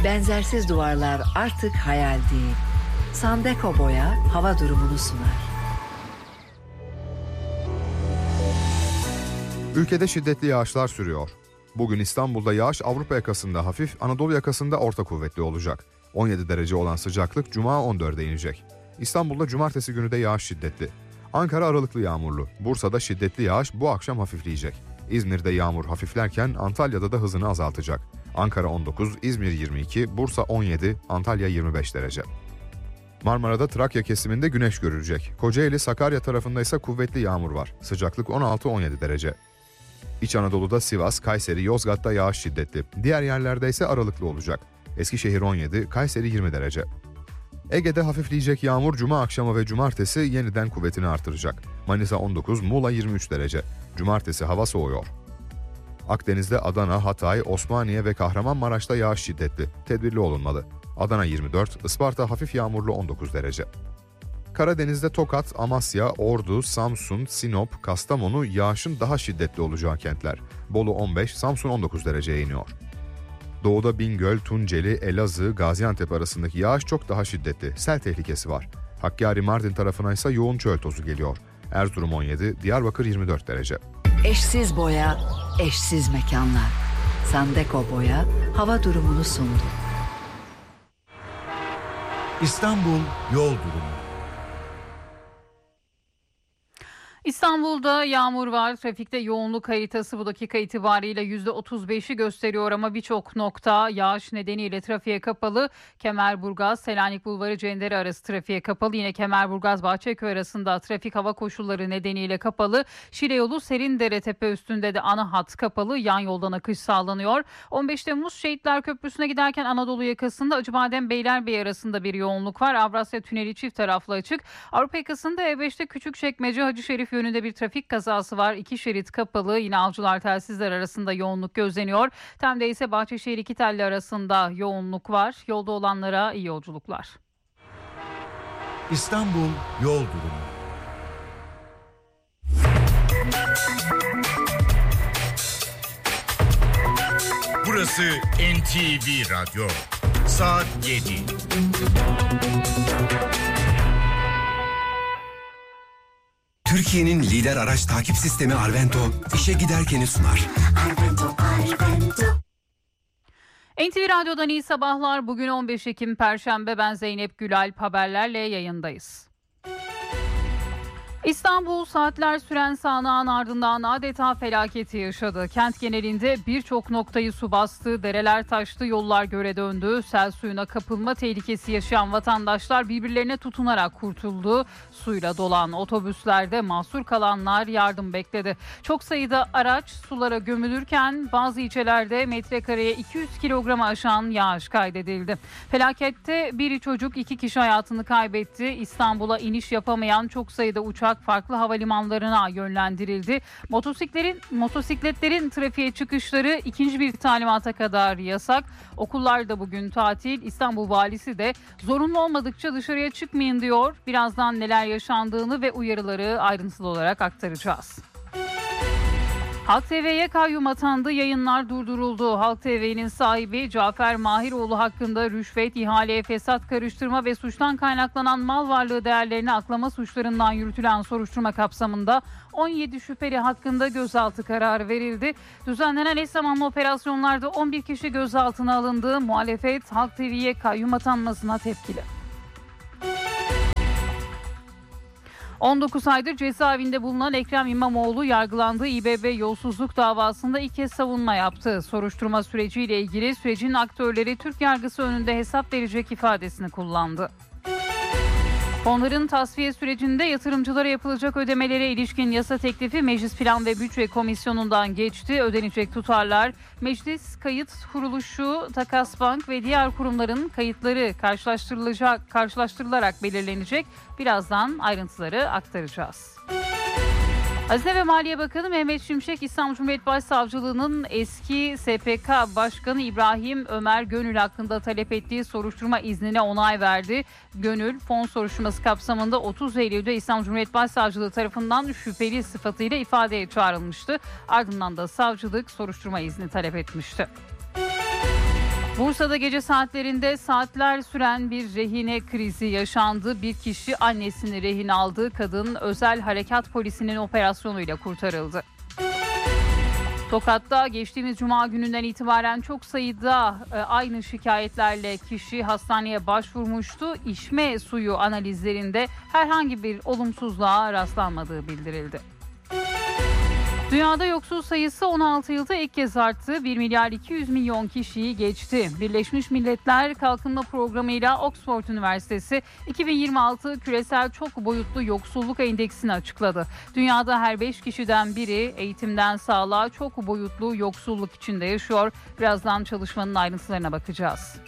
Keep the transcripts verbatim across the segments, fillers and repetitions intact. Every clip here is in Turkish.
Benzersiz duvarlar artık hayal değil. Sandeko Boya hava durumunu sunar. Ülkede şiddetli yağışlar sürüyor. Bugün İstanbul'da yağış Avrupa yakasında hafif, Anadolu yakasında orta kuvvetli olacak. on yedi derece olan sıcaklık Cuma on dörde inecek. İstanbul'da cumartesi günü de yağış şiddetli. Ankara aralıklı yağmurlu. Bursa'da şiddetli yağış bu akşam hafifleyecek. İzmir'de yağmur hafiflerken Antalya'da da hızını azaltacak. Ankara on dokuz, İzmir yirmi iki, Bursa on yedi, Antalya yirmi beş derece. Marmara'da Trakya kesiminde güneş görülecek. Kocaeli, Sakarya tarafında ise kuvvetli yağmur var. Sıcaklık on altı on yedi derece. İç Anadolu'da Sivas, Kayseri, Yozgat'ta yağış şiddetli. Diğer yerlerde ise aralıklı olacak. Eskişehir on yedi, Kayseri yirmi derece. Ege'de hafifleyecek yağmur Cuma akşamı ve Cumartesi yeniden kuvvetini artıracak. Manisa on dokuz, Muğla yirmi üç derece. Cumartesi hava soğuyor. Akdeniz'de Adana, Hatay, Osmaniye ve Kahramanmaraş'ta yağış şiddetli. Tedbirli olunmalı. Adana yirmi dört, Isparta hafif yağmurlu on dokuz derece. Karadeniz'de Tokat, Amasya, Ordu, Samsun, Sinop, Kastamonu yağışın daha şiddetli olacağı kentler. Bolu on beş, Samsun on dokuz dereceye iniyor. Doğuda Bingöl, Tunceli, Elazığ, Gaziantep arasındaki yağış çok daha şiddetli. Sel tehlikesi var. Hakkari, Mardin tarafına ise yoğun çöl tozu geliyor. Erzurum on yedi, Diyarbakır yirmi dört derece. Eşsiz boya, eşsiz mekanlar. Sandeko Boya hava durumunu sundu. İstanbul yol durumu. İstanbul'da yağmur var. Trafikte yoğunluk haritası bu dakika itibariyle yüzde otuz beşi gösteriyor ama birçok nokta yağış nedeniyle trafiğe kapalı. Kemerburgaz, Selanik Bulvarı, Cendere arası trafiğe kapalı. Yine Kemerburgaz, Bahçeköy arasında trafik hava koşulları nedeniyle kapalı. Şile yolu Serindere tepe üstünde de ana hat kapalı. Yan yoldan akış sağlanıyor. on beş Temmuz Şehitler Köprüsü'ne giderken Anadolu yakasında Acıbadem Beylerbeyi arasında bir yoğunluk var. Avrasya Tüneli çift taraflı açık. Avrupa yakasında E beşte Küçükçekmece Hacı Şerif yönünde bir trafik kazası var. İki şerit kapalı. Yine Avcılar Telsizler arasında yoğunluk gözleniyor. Tem'de ise Bahçeşehir İkitelli arasında yoğunluk var. Yolda olanlara iyi yolculuklar. İstanbul yol durumu. Burası N T V Radyo. Saat yedi. Türkiye'nin lider araç takip sistemi Arvento, işe giderkeni sunar. Arvento, Arvento. N T V Radyo'dan iyi sabahlar. Bugün on beş Ekim Perşembe. Ben Zeynep Gülalp, haberlerle yayındayız. İstanbul saatler süren sağanağın ardından adeta felaketi yaşadı. Kent genelinde birçok noktayı su bastı, dereler taştı, yollar göle döndü. Sel suyuna kapılma tehlikesi yaşayan vatandaşlar birbirlerine tutunarak kurtuldu. Suyla dolan otobüslerde mahsur kalanlar yardım bekledi. Çok sayıda araç sulara gömülürken bazı ilçelerde metrekareye iki yüz kilograma aşan yağış kaydedildi. Felakette bir çocuk iki kişi hayatını kaybetti. İstanbul'a iniş yapamayan çok sayıda uçak farklı havalimanlarına yönlendirildi. Motosikletlerin, motosikletlerin trafiğe çıkışları ikinci bir talimata kadar yasak. Okullar da bugün tatil. İstanbul Valisi de zorunlu olmadıkça dışarıya çıkmayın diyor. Birazdan neler yaşandığını ve uyarıları ayrıntılı olarak aktaracağız. Halk T V'ye kayyum atandı, yayınlar durduruldu. Halk T V'nin sahibi Cafer Mahiroğlu hakkında rüşvet, ihaleye fesat karıştırma ve suçtan kaynaklanan mal varlığı değerlerini aklama suçlarından yürütülen soruşturma kapsamında on yedi şüpheli hakkında gözaltı kararı verildi. Düzenlenen eş zamanlı operasyonlarda on bir kişi gözaltına alındı. Muhalefet Halk T V'ye kayyum atanmasına tepkili. on dokuz aydır cezaevinde bulunan Ekrem İmamoğlu yargılandığı İBB yolsuzluk davasında ilk kez savunma yaptı. Soruşturma süreciyle ilgili sürecin aktörleri Türk yargısı önünde hesap verecek ifadesini kullandı. Fonların tasfiye sürecinde yatırımcılara yapılacak ödemelere ilişkin yasa teklifi Meclis Plan ve Bütçe Komisyonu'ndan geçti. Ödenecek tutarlar Meclis Kayıt Kuruluşu, Takasbank ve diğer kurumların kayıtları karşılaştırılacak, karşılaştırılarak belirlenecek. Birazdan ayrıntıları aktaracağız. Hazine ve Maliye Bakanı Mehmet Şimşek, İstanbul Cumhuriyet Başsavcılığı'nın eski S P K Başkanı İbrahim Ömer Gönül hakkında talep ettiği soruşturma iznine onay verdi. Gönül, fon soruşturması kapsamında otuz Eylül'de İstanbul Cumhuriyet Başsavcılığı tarafından şüpheli sıfatıyla ifadeye çağrılmıştı. Ardından da savcılık soruşturma izni talep etmişti. Bursa'da gece saatlerinde saatler süren bir rehine krizi yaşandı. Bir kişi annesini rehin aldı. Kadın özel harekat polisinin operasyonuyla kurtarıldı. Tokat'ta geçtiğimiz cuma gününden itibaren çok sayıda e, aynı şikayetlerle kişi hastaneye başvurmuştu. İçme suyu analizlerinde herhangi bir olumsuzluğa rastlanmadığı bildirildi. Dünyada yoksul sayısı on altı yılda ilk kez arttı. bir milyar iki yüz milyon kişiyi geçti. Birleşmiş Milletler Kalkınma Programı ile Oxford Üniversitesi iki bin yirmi altı küresel çok boyutlu yoksulluk endeksini açıkladı. Dünyada her beş kişiden biri eğitimden sağlığa çok boyutlu yoksulluk içinde yaşıyor. Birazdan çalışmanın ayrıntılarına bakacağız.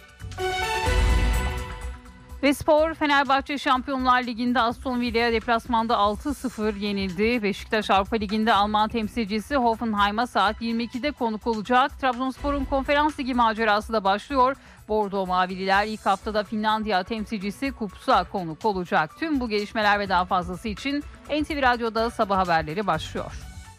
Ve spor, Fenerbahçe Şampiyonlar Ligi'nde Aston Villa'ya deplasmanda altı sıfır yenildi. Beşiktaş Avrupa Ligi'nde Alman temsilcisi Hoffenheim'a saat yirmi ikide konuk olacak. Trabzonspor'un Konferans Ligi macerası da başlıyor. Bordo Mavililer ilk haftada Finlandiya temsilcisi Kups'a konuk olacak. Tüm bu gelişmeler ve daha fazlası için N T V Radyo'da sabah haberleri başlıyor.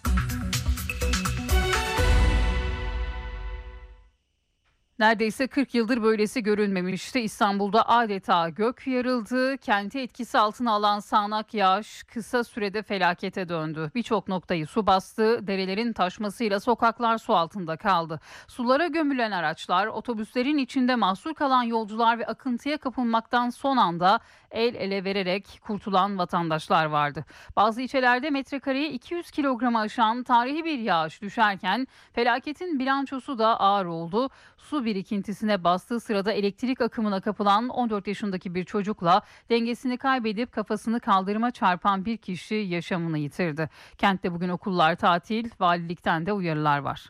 Neredeyse kırk yıldır böylesi görülmemişti. İstanbul'da adeta gök yarıldı. Kenti etkisi altına alan sağanak yağış kısa sürede felakete döndü. Birçok noktayı su bastı. Derelerin taşmasıyla sokaklar su altında kaldı. Sulara gömülen araçlar, otobüslerin içinde mahsur kalan yolcular ve akıntıya kapılmaktan son anda el ele vererek kurtulan vatandaşlar vardı. Bazı ilçelerde metrekareye iki yüz kilogramı aşan tarihi bir yağış düşerken felaketin bilançosu da ağır oldu. Su birikintisine bastığı sırada elektrik akımına kapılan on dört yaşındaki bir çocukla dengesini kaybedip kafasını kaldırıma çarpan bir kişi yaşamını yitirdi. Kentte bugün okullar tatil, valilikten de uyarılar var.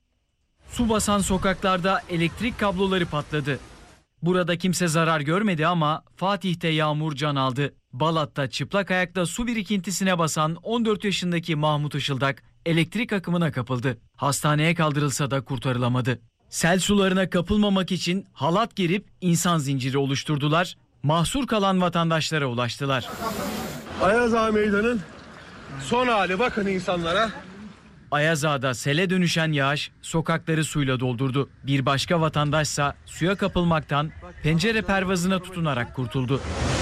Su basan sokaklarda elektrik kabloları patladı. Burada kimse zarar görmedi ama Fatih'te yağmur can aldı. Balat'ta çıplak ayakta su birikintisine basan on dört yaşındaki Mahmut Işıldak elektrik akımına kapıldı. Hastaneye kaldırılsa da kurtarılamadı. Sel sularına kapılmamak için halat gerip insan zinciri oluşturdular. Mahsur kalan vatandaşlara ulaştılar. Ayaz Ağa Meydanı'nın son hali, bakın insanlara. Ayaz Ağa'da sele dönüşen yağış sokakları suyla doldurdu. Bir başka vatandaşsa suya kapılmaktan pencere pervazına tutunarak kurtuldu.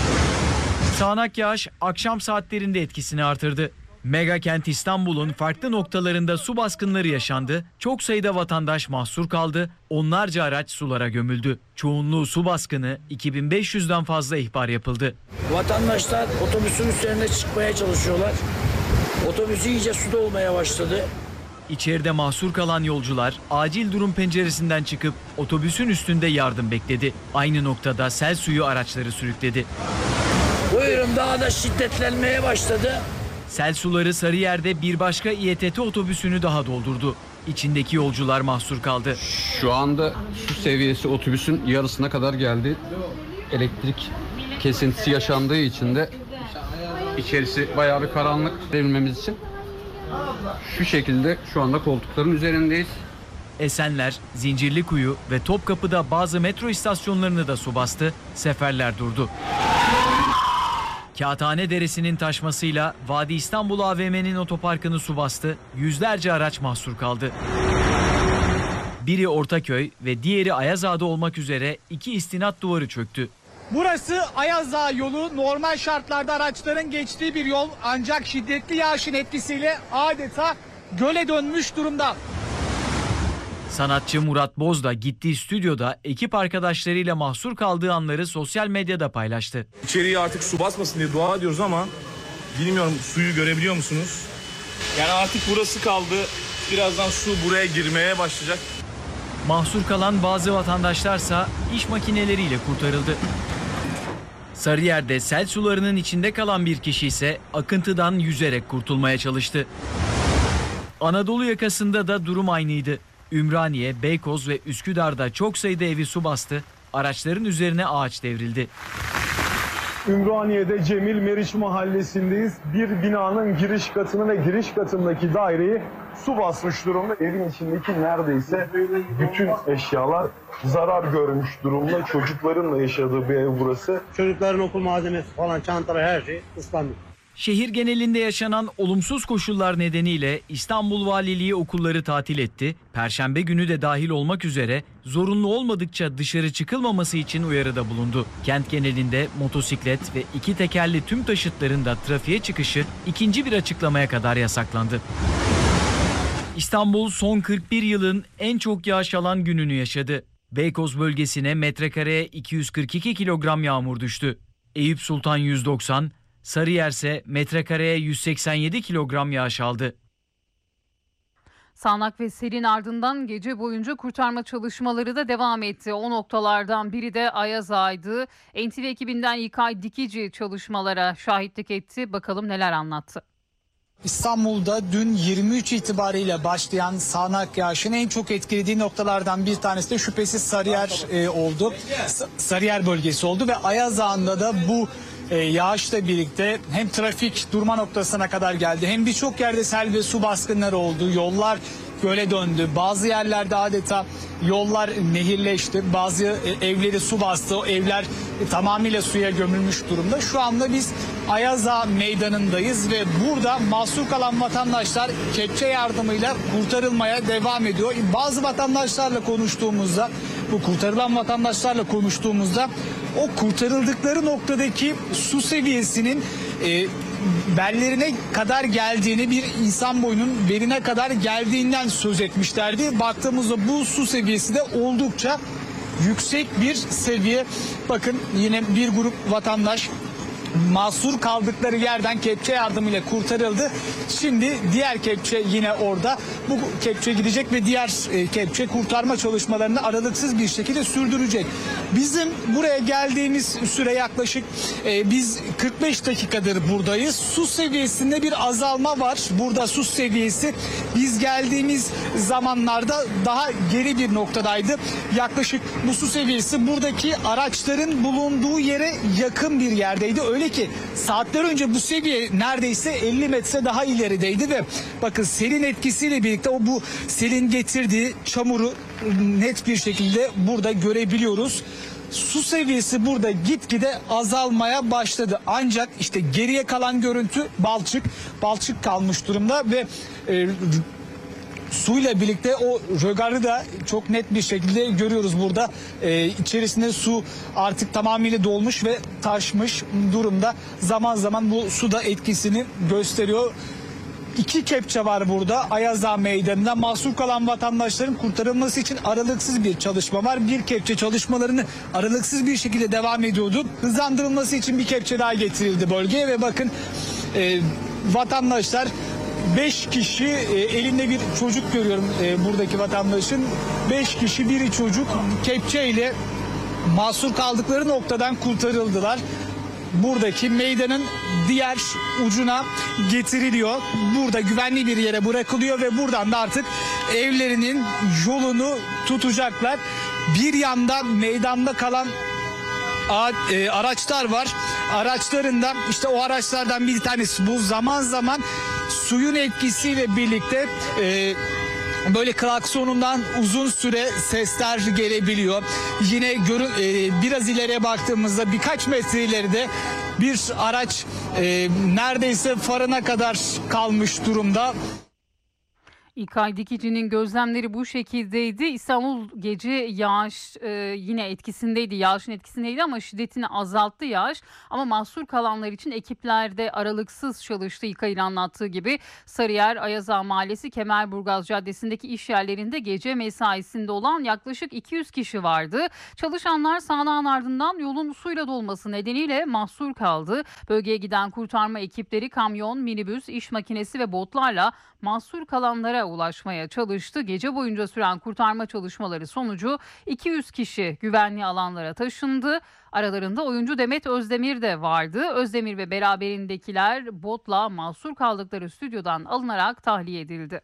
Sağanak yağış akşam saatlerinde etkisini artırdı. Mega kent İstanbul'un farklı noktalarında su baskınları yaşandı. Çok sayıda vatandaş mahsur kaldı. Onlarca araç sulara gömüldü. Çoğunluğu su baskını, iki bin beş yüzden fazla ihbar yapıldı. Vatandaşlar otobüsün üzerine çıkmaya çalışıyorlar. Otobüs iyice suda olmaya başladı. İçeride mahsur kalan yolcular acil durum penceresinden çıkıp otobüsün üstünde yardım bekledi. Aynı noktada sel suyu araçları sürükledi. Buyurun, daha da şiddetlenmeye başladı. Sel suları Sarıyer'de bir başka İ E T T otobüsünü daha doldurdu. İçindeki yolcular mahsur kaldı. Şu anda su seviyesi otobüsün yarısına kadar geldi. Elektrik kesintisi yaşandığı için de içerisi bayağı bir karanlık devirmemiz için. Şu şekilde şu anda koltukların üzerindeyiz. Esenler, Zincirlikuyu ve Topkapı'da bazı metro istasyonlarını da su bastı, seferler durdu. Kağıthane Deresi'nin taşmasıyla Vadi İstanbul A V M'nin otoparkını su bastı, yüzlerce araç mahsur kaldı. Biri Ortaköy ve diğeri Ayaz Ağa'da olmak üzere iki istinat duvarı çöktü. Burası Ayaz Ağa yolu. Normal şartlarda araçların geçtiği bir yol, ancak şiddetli yağışın etkisiyle adeta göle dönmüş durumda. Sanatçı Murat Boz da gittiği stüdyoda ekip arkadaşlarıyla mahsur kaldığı anları sosyal medyada paylaştı. İçeriye artık su basmasın diye dua ediyoruz ama bilmiyorum, suyu görebiliyor musunuz? Yani artık burası kaldı. Birazdan su buraya girmeye başlayacak. Mahsur kalan bazı vatandaşlarsa iş makineleriyle kurtarıldı. Sarıyer'de sel sularının içinde kalan bir kişi ise akıntıdan yüzerek kurtulmaya çalıştı. Anadolu yakasında da durum aynıydı. Ümraniye, Beykoz ve Üsküdar'da çok sayıda evi su bastı, araçların üzerine ağaç devrildi. Ümraniye'de Cemil Meriç Mahallesi'ndeyiz. Bir binanın giriş katını ve giriş katındaki daireyi su basmış durumda. Evin içindeki neredeyse bütün eşyalar zarar görmüş durumda. Çocukların da yaşadığı bir ev burası. Çocukların okul malzemesi falan, çantalar, her şey ıslandı. Şehir genelinde yaşanan olumsuz koşullar nedeniyle İstanbul Valiliği okulları tatil etti. Perşembe günü de dahil olmak üzere zorunlu olmadıkça dışarı çıkılmaması için uyarıda bulundu. Kent genelinde motosiklet ve iki tekerli tüm taşıtların da trafiğe çıkışı ikinci bir açıklamaya kadar yasaklandı. İstanbul son kırk bir yılın en çok yağış alan gününü yaşadı. Beykoz bölgesine metrekareye iki yüz kırk iki kilogram yağmur düştü. Eyüp Sultan yüz doksan, Sarıyer ise metrekareye yüz seksen yedi kilogram yağış aldı. Sağanak ve selin ardından gece boyunca kurtarma çalışmaları da devam etti. O noktalardan biri de Ayaz Ağa'ydı. N T V ekibinden İlkay Dikici çalışmalara şahitlik etti. Bakalım neler anlattı. İstanbul'da dün yirmi üç itibariyle başlayan sağanak yağışın en çok etkilediği noktalardan bir tanesi de şüphesiz Sarıyer e, oldu. S- Sarıyer bölgesi oldu ve Ayaz Ağa'nda da bu e, yağışla birlikte hem trafik durma noktasına kadar geldi, hem birçok yerde sel ve su baskınları oldu. Yollar göle döndü. Bazı yerlerde adeta yollar nehirleşti. Bazı evleri su bastı. O evler tamamıyla suya gömülmüş durumda. Şu anda biz Ayaz Ağa meydanındayız ve burada mahsur kalan vatandaşlar kepçe yardımıyla kurtarılmaya devam ediyor. Bazı vatandaşlarla konuştuğumuzda, bu kurtarılan vatandaşlarla konuştuğumuzda o kurtarıldıkları noktadaki su seviyesinin e, bellerine kadar geldiğini, bir insan boyunun beline kadar geldiğinden söz etmişlerdi. Baktığımızda bu su seviyesi de oldukça yüksek bir seviye. Bakın yine bir grup vatandaş mahsur kaldıkları yerden kepçe yardımıyla kurtarıldı. Şimdi diğer kepçe yine orada. Bu kepçe gidecek ve diğer e, kepçe kurtarma çalışmalarını aralıksız bir şekilde sürdürecek. Bizim buraya geldiğimiz süre yaklaşık e, biz kırk beş dakikadır buradayız. Su seviyesinde bir azalma var. Burada su seviyesi biz geldiğimiz zamanlarda daha geri bir noktadaydı. Yaklaşık bu su seviyesi buradaki araçların bulunduğu yere yakın bir yerdeydi. Öyle ki saatler önce bu seviye neredeyse elli metre daha ilerideydi ve bakın selin etkisiyle birlikte o bu selin getirdiği çamuru net bir şekilde burada görebiliyoruz. Su seviyesi burada gitgide azalmaya başladı. Ancak işte geriye kalan görüntü balçık, balçık kalmış durumda ve e, suyla birlikte o rögarı da çok net bir şekilde görüyoruz burada. Ee, içerisinde su artık tamamıyla dolmuş ve taşmış durumda. Zaman zaman bu su da etkisini gösteriyor. İki kepçe var burada Ayaz Ağa meydanında. Mahsur kalan vatandaşların kurtarılması için aralıksız bir çalışma var. Bir kepçe çalışmalarını aralıksız bir şekilde devam ediyordu. Hızlandırılması için bir kepçe daha getirildi bölgeye ve bakın e, vatandaşlar beş kişi e, elinde bir çocuk görüyorum e, buradaki vatandaşın. beş kişi biri çocuk kepçeyle mahsur kaldıkları noktadan kurtarıldılar. Buradaki meydanın diğer ucuna getiriliyor. Burada güvenli bir yere bırakılıyor ve buradan da artık evlerinin yolunu tutacaklar. Bir yanda meydanda kalan araçlar var. Araçlarından işte o araçlardan bir tanesi bu. Zaman zaman suyun etkisiyle birlikte e, böyle klaksonundan uzun süre sesler gelebiliyor. Yine görün, e, biraz ileriye baktığımızda birkaç metre ileride bir araç e, neredeyse farına kadar kalmış durumda. İlkay Dikici'nin gözlemleri bu şekildeydi. İstanbul gece yağış e, yine etkisindeydi. Yağışın etkisindeydi ama şiddetini azalttı yağış. Ama mahsur kalanlar için ekipler de aralıksız çalıştı. İlkay'ın anlattığı gibi Sarıyer, Ayaz Ağa Mahallesi, Kemerburgaz Caddesi'ndeki iş yerlerinde gece mesaisinde olan yaklaşık iki yüz kişi vardı. Çalışanlar sağanağın ardından yolun suyla dolması nedeniyle mahsur kaldı. Bölgeye giden kurtarma ekipleri kamyon, minibüs, iş makinesi ve botlarla mahsur kalanlara ulaşmaya çalıştı. Gece boyunca süren kurtarma çalışmaları sonucu iki yüz kişi güvenli alanlara taşındı. Aralarında oyuncu Demet Özdemir de vardı. Özdemir ve beraberindekiler botla mahsur kaldıkları stüdyodan alınarak tahliye edildi.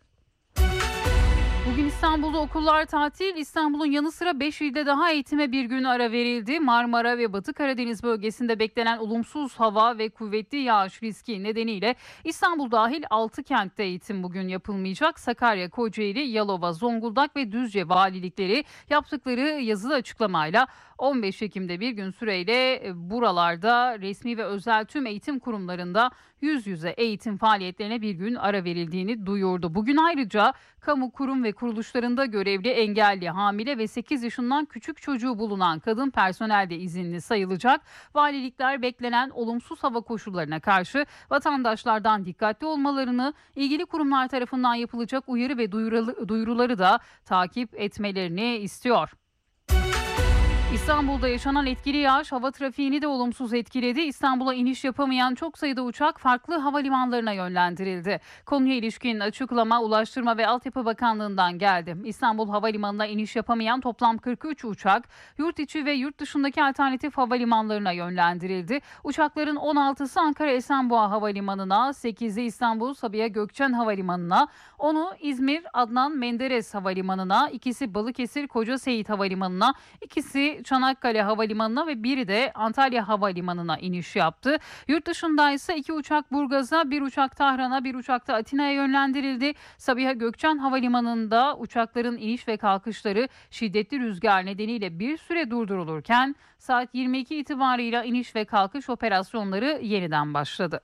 Bugün İstanbul'da okullar tatil. İstanbul'un yanı sıra beş ilde daha eğitime bir gün ara verildi. Marmara ve Batı Karadeniz bölgesinde beklenen olumsuz hava ve kuvvetli yağış riski nedeniyle İstanbul dahil altı kentte eğitim bugün yapılmayacak. Sakarya, Kocaeli, Yalova, Zonguldak ve Düzce valilikleri yaptıkları yazılı açıklamayla on beş Ekim'de bir gün süreyle buralarda resmi ve özel tüm eğitim kurumlarında yüz yüze eğitim faaliyetlerine bir gün ara verildiğini duyurdu. Bugün ayrıca kamu kurum ve kuruluşlarında görevli engelli, hamile ve sekiz yaşından küçük çocuğu bulunan kadın personel de izinli sayılacak. Valilikler beklenen olumsuz hava koşullarına karşı vatandaşlardan dikkatli olmalarını, ilgili kurumlar tarafından yapılacak uyarı ve duyuruları da takip etmelerini istiyor. İstanbul'da yaşanan etkili yağış hava trafiğini de olumsuz etkiledi. İstanbul'a iniş yapamayan çok sayıda uçak farklı havalimanlarına yönlendirildi. Konuya ilişkin açıklama Ulaştırma ve Altyapı Bakanlığı'ndan geldi. İstanbul Havalimanı'na iniş yapamayan toplam kırk üç uçak yurt içi ve yurt dışındaki alternatif havalimanlarına yönlendirildi. Uçakların on altısı Ankara Esenboğa Havalimanı'na, sekizi İstanbul Sabiha Gökçen Havalimanı'na, onu İzmir Adnan Menderes Havalimanı'na, ikisi Balıkesir Koca Seyit Havalimanı'na, ikisi Çanakkale Havalimanı'na ve biri de Antalya Havalimanı'na iniş yaptı. Yurt dışında ise iki uçak Burgaz'a, bir uçak Tahran'a, bir uçak da Atina'ya yönlendirildi. Sabiha Gökçen Havalimanı'nda uçakların iniş ve kalkışları şiddetli rüzgar nedeniyle bir süre durdurulurken saat yirmi iki itibarıyla iniş ve kalkış operasyonları yeniden başladı.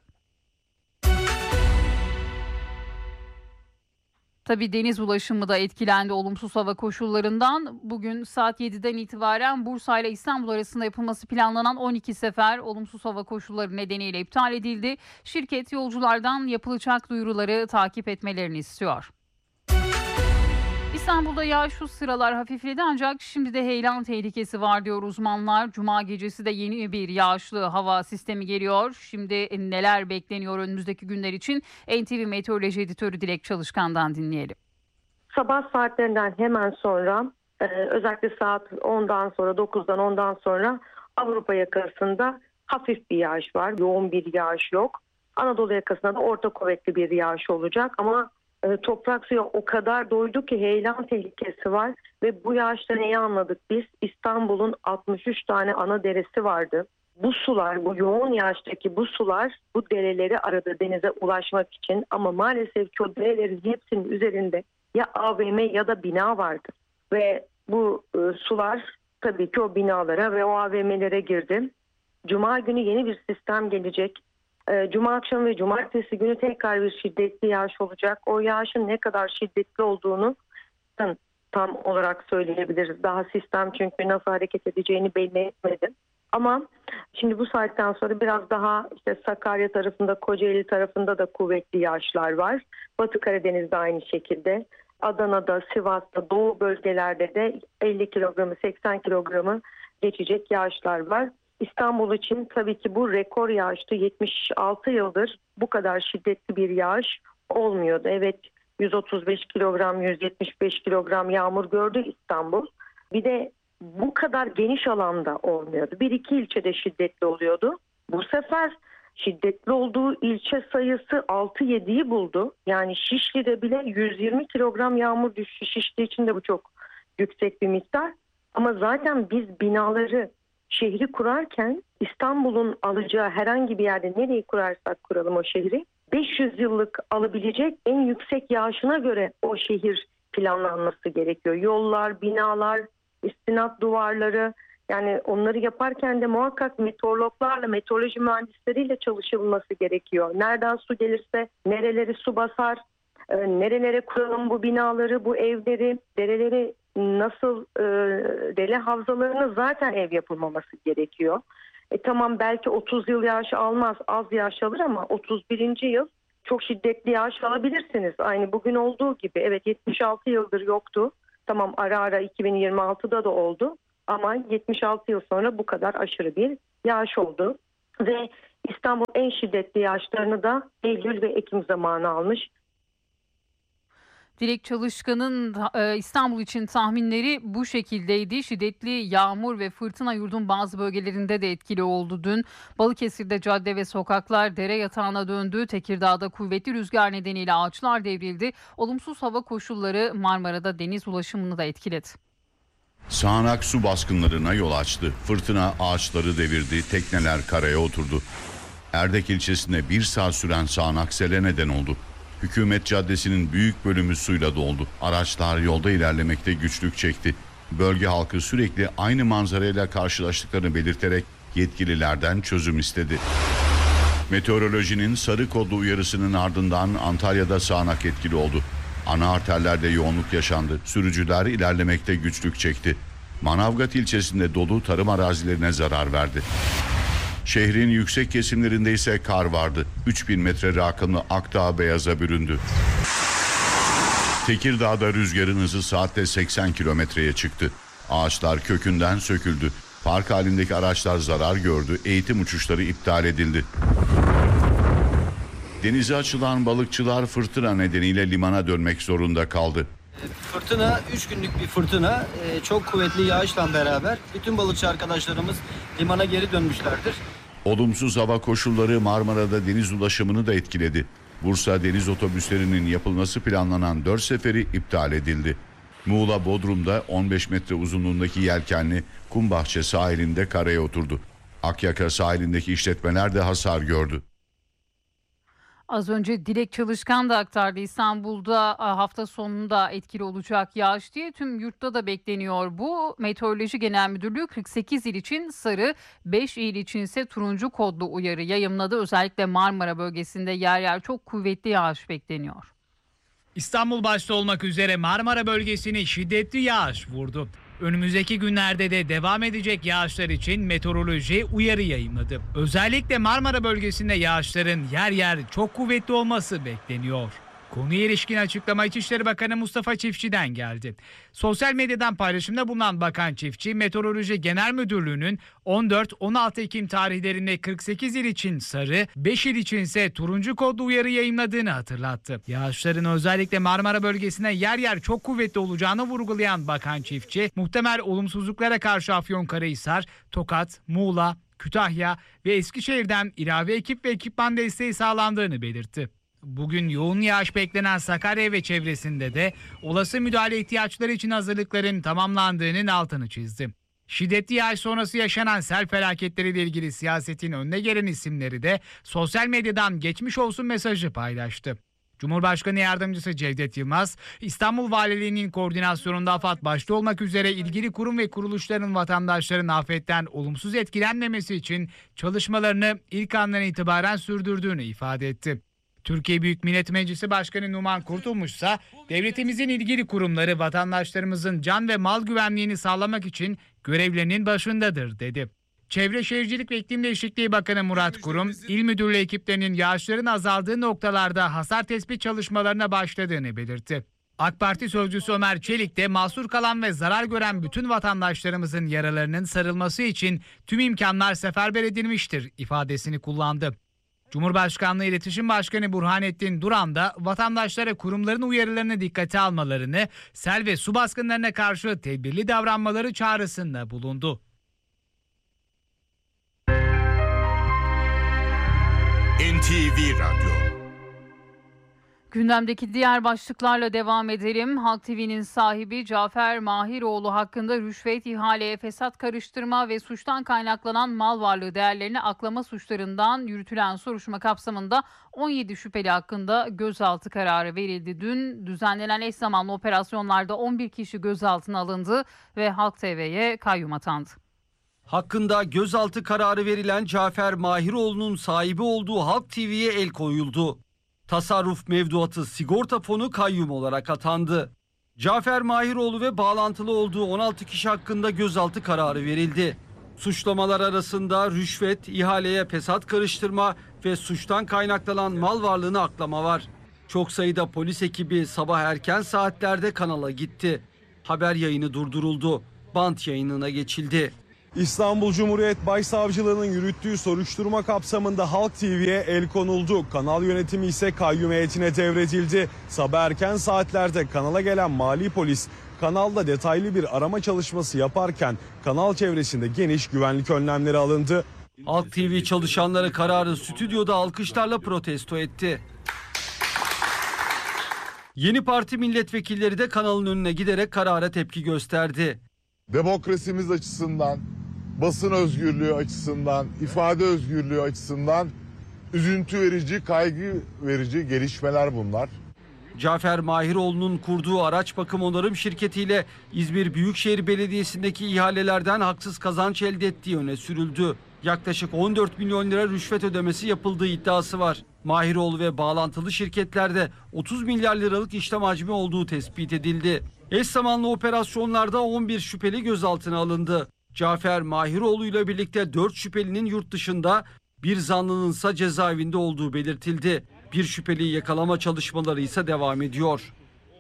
Tabii deniz ulaşımı da etkilendi olumsuz hava koşullarından. Bugün saat yediden itibaren Bursa ile İstanbul arasında yapılması planlanan on iki sefer olumsuz hava koşulları nedeniyle iptal edildi. Şirket yolculardan yapılacak duyuruları takip etmelerini istiyor. İstanbul'da yağış şu sıralar hafifledi ancak şimdi de heyelan tehlikesi var diyor uzmanlar. Cuma gecesi de yeni bir yağışlı hava sistemi geliyor. Şimdi neler bekleniyor önümüzdeki günler için? N T V Meteoroloji Editörü Dilek Çalışkan'dan dinleyelim. Sabah saatlerinden hemen sonra özellikle saat ondan sonra dokuzdan ondan sonra Avrupa yakasında hafif bir yağış var. Yoğun bir yağış yok. Anadolu yakasında da orta kuvvetli bir yağış olacak ama toprak suya o kadar doydu ki heyelan tehlikesi var ve bu yağışta neyi anladık biz? İstanbul'un altmış üç tane ana deresi vardı. Bu sular, bu yoğun yağıştaki bu sular bu dereleri aradı denize ulaşmak için ama maalesef ki o derelerin hepsinin üzerinde ya A V M ya da bina vardı. Ve bu e, sular tabii ki o binalara ve o A V M'lere girdi. Cuma günü yeni bir sistem gelecek. Cuma akşamı ve cumartesi günü tekrar bir şiddetli yağış olacak. O yağışın ne kadar şiddetli olduğunu tam olarak söyleyebiliriz. Daha sistem çünkü nasıl hareket edeceğini belli etmedi. Ama şimdi bu saatten sonra biraz daha işte Sakarya tarafında, Kocaeli tarafında da kuvvetli yağışlar var. Batı Karadeniz'de aynı şekilde. Adana'da, Sivas'ta, doğu bölgelerde de elli kilogramı, seksen kilogramı geçecek yağışlar var. İstanbul için tabii ki bu rekor yağıştı. yetmiş altı yıldır bu kadar şiddetli bir yağış olmuyordu. Evet, yüz otuz beş kilogram, yüz yetmiş beş kilogram yağmur gördü İstanbul. Bir de bu kadar geniş alanda olmuyordu. Bir iki ilçede şiddetli oluyordu. Bu sefer şiddetli olduğu ilçe sayısı altı yediyi buldu. Yani Şişli'de bile yüz yirmi kilogram yağmur düştü. Şişli için de bu çok yüksek bir miktar. Ama zaten biz binaları, şehri kurarken İstanbul'un alacağı herhangi bir yerde nereyi kurarsak kuralım o şehri beş yüz yıllık alabilecek en yüksek yağışına göre o şehir planlanması gerekiyor. Yollar, binalar, istinat duvarları, yani onları yaparken de muhakkak meteorologlarla, meteoroloji mühendisleriyle çalışılması gerekiyor. Nereden su gelirse nereleri su basar, nerelere kuralım bu binaları, bu evleri, dereleri nasıl e, dere havzalarını zaten ev yapılmaması gerekiyor. E tamam belki otuz yıl yağış almaz, az yağış alır ama otuz birinci yıl çok şiddetli yağış alabilirsiniz. Aynı bugün olduğu gibi. Evet, yetmiş altı yıldır yoktu. Tamam, ara ara iki bin yirmi altıda da oldu ama yetmiş altı yıl sonra bu kadar aşırı bir yağış oldu. Ve İstanbul en şiddetli yağışlarını da Eylül ve Ekim zamanı almış. Dilek Çalışkan'ın İstanbul için tahminleri bu şekildeydi. Şiddetli yağmur ve fırtına yurdun bazı bölgelerinde de etkili oldu dün. Balıkesir'de cadde ve sokaklar dere yatağına döndü. Tekirdağ'da kuvvetli rüzgar nedeniyle ağaçlar devrildi. Olumsuz hava koşulları Marmara'da deniz ulaşımını da etkiledi. Sağanak su baskınlarına yol açtı. Fırtına ağaçları devirdi, tekneler karaya oturdu. Erdek ilçesinde bir saat süren sağanak sele neden oldu. Hükümet Caddesi'nin büyük bölümü suyla doldu. Araçlar yolda ilerlemekte güçlük çekti. Bölge halkı sürekli aynı manzarayla karşılaştıklarını belirterek yetkililerden çözüm istedi. Meteorolojinin sarı kodlu uyarısının ardından Antalya'da sağanak etkili oldu. Ana arterlerde yoğunluk yaşandı. Sürücüler ilerlemekte güçlük çekti. Manavgat ilçesinde dolu tarım arazilerine zarar verdi. Şehrin yüksek kesimlerinde ise kar vardı. üç bin metre rakımlı Akdağ beyaza büründü. Tekirdağ'da rüzgarın hızı saatte seksen kilometreye çıktı. Ağaçlar kökünden söküldü. Park halindeki araçlar zarar gördü. Eğitim uçuşları iptal edildi. Denize açılan balıkçılar fırtına nedeniyle limana dönmek zorunda kaldı. Fırtına üç günlük bir fırtına, çok kuvvetli yağışla beraber bütün balıkçı arkadaşlarımız limana geri dönmüşlerdir. Olumsuz hava koşulları Marmara'da deniz ulaşımını da etkiledi. Bursa deniz otobüslerinin yapılması planlanan dört seferi iptal edildi. Muğla Bodrum'da on beş metre uzunluğundaki yelkenli Kumbahçe sahilinde karaya oturdu. Akyaka sahilindeki işletmeler de hasar gördü. Az önce Dilek Çalışkan da aktardı. İstanbul'da hafta sonunda etkili olacak yağış diye tüm yurtta da bekleniyor bu. Meteoroloji Genel Müdürlüğü kırk sekiz il için sarı, beş il için ise turuncu kodlu uyarı yayımladı. Özellikle Marmara bölgesinde yer yer çok kuvvetli yağış bekleniyor. İstanbul başta olmak üzere Marmara bölgesini şiddetli yağış vurdu. Önümüzdeki günlerde de devam edecek yağışlar için meteoroloji uyarı yayımladı. Özellikle Marmara bölgesinde yağışların yer yer çok kuvvetli olması bekleniyor. Konuya ilişkin açıklama İçişleri Bakanı Mustafa Çiftçi'den geldi. Sosyal medyadan paylaşımda bulunan Bakan Çiftçi, Meteoroloji Genel Müdürlüğü'nün on dört on altı Ekim tarihlerinde kırk sekiz il için sarı, beş il için ise turuncu kodlu uyarı yayımladığını hatırlattı. Yağışların özellikle Marmara bölgesine yer yer çok kuvvetli olacağını vurgulayan Bakan Çiftçi, muhtemel olumsuzluklara karşı Afyonkarahisar, Tokat, Muğla, Kütahya ve Eskişehir'den ilave ekip ve ekipman desteği sağlandığını belirtti. Bugün yoğun yağış beklenen Sakarya ve çevresinde de olası müdahale ihtiyaçları için hazırlıkların tamamlandığının altını çizdi. Şiddetli yağış sonrası yaşanan sel felaketleriyle ilgili siyasetin önde gelen isimleri de sosyal medyadan geçmiş olsun mesajı paylaştı. Cumhurbaşkanı Yardımcısı Cevdet Yılmaz, İstanbul Valiliği'nin koordinasyonunda AFAD başta olmak üzere ilgili kurum ve kuruluşların vatandaşların afetten olumsuz etkilenmemesi için çalışmalarını ilk andan itibaren sürdürdüğünü ifade etti. Türkiye Büyük Millet Meclisi Başkanı Numan Kurtulmuş ise devletimizin ilgili kurumları vatandaşlarımızın can ve mal güvenliğini sağlamak için görevlerinin başındadır dedi. Çevre Şehircilik ve İklim Değişikliği Bakanı Murat Kurum, İl Müdürlüğü ekiplerinin yağışların azaldığı noktalarda hasar tespit çalışmalarına başladığını belirtti. AK Parti sözcüsü Ömer Çelik de mahsur kalan ve zarar gören bütün vatandaşlarımızın yaralarının sarılması için tüm imkanlar seferber edilmiştir ifadesini kullandı. Cumhurbaşkanlığı İletişim Başkanı Burhanettin Duran da vatandaşlara kurumların uyarılarını dikkate almalarını, sel ve su baskınlarına karşı tedbirli davranmaları çağrısında bulundu. N T V Radyo. Gündemdeki diğer başlıklarla devam edelim. Halk T V'nin sahibi Cafer Mahiroğlu hakkında rüşvet, ihaleye fesat karıştırma ve suçtan kaynaklanan mal varlığı değerlerini aklama suçlarından yürütülen soruşturma kapsamında on yedi şüpheli hakkında gözaltı kararı verildi. Dün düzenlenen eş zamanlı operasyonlarda on bir kişi gözaltına alındı ve Halk T V'ye kayyum atandı. Hakkında gözaltı kararı verilen Cafer Mahiroğlu'nun sahibi olduğu Halk T V'ye el koyuldu. Tasarruf Mevduatı Sigorta Fonu kayyum olarak atandı. Cafer Mahiroğlu ve bağlantılı olduğu on altı kişi hakkında gözaltı kararı verildi. Suçlamalar arasında rüşvet, ihaleye fesat karıştırma ve suçtan kaynaklanan mal varlığını aklama var. Çok sayıda polis ekibi sabah erken saatlerde kanala gitti. Haber yayını durduruldu. Bant yayınına geçildi. İstanbul Cumhuriyet Başsavcılığı'nın yürüttüğü soruşturma kapsamında Halk T V'ye el konuldu. Kanal yönetimi ise kayyum heyetine devredildi. Sabah erken saatlerde kanala gelen mali polis kanalda detaylı bir arama çalışması yaparken kanal çevresinde geniş güvenlik önlemleri alındı. Halk T V çalışanları kararı stüdyoda alkışlarla protesto etti. Yeni Parti milletvekilleri de kanalın önüne giderek karara tepki gösterdi. Demokrasimiz açısından, basın özgürlüğü açısından, ifade özgürlüğü açısından üzüntü verici, kaygı verici gelişmeler bunlar. Cafer Mahiroğlu'nun kurduğu araç bakım onarım şirketiyle İzmir Büyükşehir Belediyesi'ndeki ihalelerden haksız kazanç elde ettiği öne sürüldü. Yaklaşık on dört milyon lira rüşvet ödemesi yapıldığı iddiası var. Mahiroğlu ve bağlantılı şirketlerde otuz milyar liralık işlem hacmi olduğu tespit edildi. Eş zamanlı operasyonlarda on bir şüpheli gözaltına alındı. Cafer Mahiroğlu ile birlikte dört şüphelinin yurt dışında, bir zanlının ise cezaevinde olduğu belirtildi. Bir şüpheliyi yakalama çalışmaları ise devam ediyor.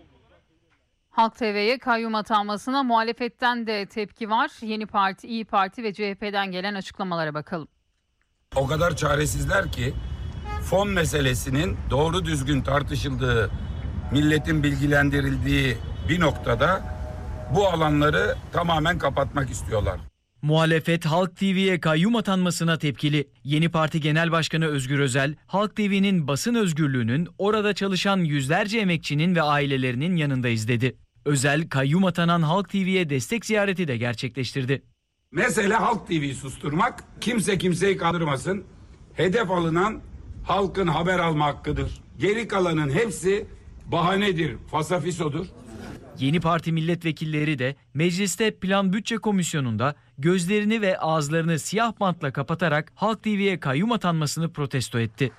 Halk T V'ye kayyum atanmasına muhalefetten de tepki var. Yeni Parti, İyi Parti ve C H P'den gelen açıklamalara bakalım. O kadar çaresizler ki fon meselesinin doğru düzgün tartışıldığı, milletin bilgilendirildiği bir noktada bu alanları tamamen kapatmak istiyorlar. Muhalefet Halk T V'ye kayyum atanmasına tepkili. Yeni Parti Genel Başkanı Özgür Özel, Halk T V'nin basın özgürlüğünün, orada çalışan yüzlerce emekçinin ve ailelerinin yanındayız dedi. Özel, kayyum atanan Halk T V'ye destek ziyareti de gerçekleştirdi. Mesele Halk T V'yi susturmak, kimse kimseyi kandırmasın. Hedef alınan halkın haber alma hakkıdır. Geri kalanın hepsi bahanedir, fasafisodur. Yeni Parti milletvekilleri de mecliste Plan Bütçe Komisyonu'nda gözlerini ve ağızlarını siyah bantla kapatarak Halk T V'ye kayyum atanmasını protesto etti.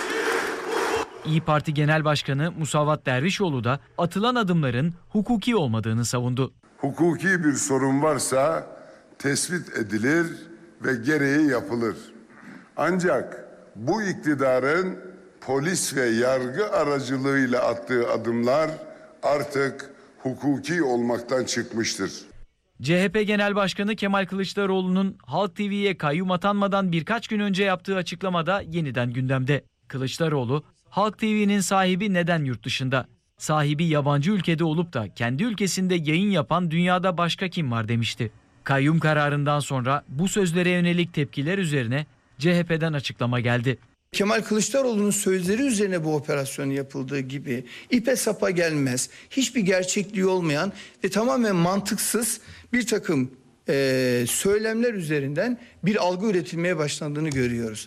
İyi Parti Genel Başkanı Musavat Dervişoğlu da atılan adımların hukuki olmadığını savundu. Hukuki bir sorun varsa tespit edilir ve gereği yapılır. Ancak bu iktidarın polis ve yargı aracılığıyla attığı adımlar artık hukuki olmaktan çıkmıştır. C H P Genel Başkanı Kemal Kılıçdaroğlu'nun Halk T V'ye kayyum atanmadan birkaç gün önce yaptığı açıklamada yeniden gündemde. Kılıçdaroğlu, Halk T V'nin sahibi neden yurt dışında? Sahibi yabancı ülkede olup da kendi ülkesinde yayın yapan dünyada başka kim var demişti. Kayyum kararından sonra bu sözlere yönelik tepkiler üzerine C H P'den açıklama geldi. Kemal Kılıçdaroğlu'nun sözleri üzerine bu operasyon yapıldığı gibi ipe sapa gelmez, hiçbir gerçekliği olmayan ve tamamen mantıksız bir takım e, söylemler üzerinden bir algı üretilmeye başlandığını görüyoruz.